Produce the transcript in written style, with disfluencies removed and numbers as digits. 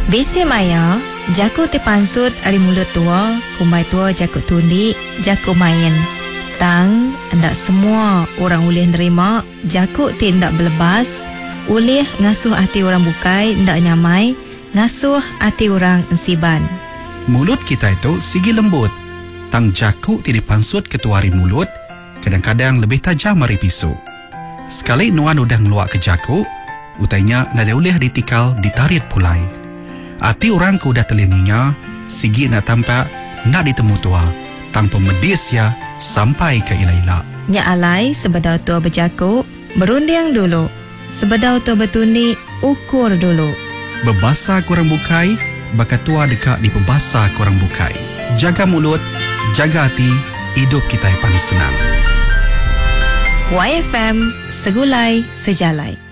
Besi maya, jaku terpansut ari mulut tua, kumbai tua jaku tundi, jaku main. Tang, ndak semua orang boleh nerima, jaku tindak berlebas, boleh ngasuh hati orang bukai, ndak nyamai, ngasuh hati orang ensiban. Mulut kita itu sigi lembut. Tang jaku tidak pansut ketuari mulut, kadang-kadang lebih tajam dari pisau. Sekali nuan udah ngeluak ke jaku, utainya nada boleh ditikal ditarik pulai. Hati orang ku udah telininya, sigi nak tampak nak ditemu tua, tanpa medis ya sampai ke ila-ila. Nya alai sebedau tua berjaku, berunding dulu. Sebedau tua bertundi, ukur dulu. Berbasa kurang bukai, bakat tua dekat di pembasa kurang bukai. Jaga mulut, jaga hati, hidup kita yang paling senang. YFM, segulai sejalai.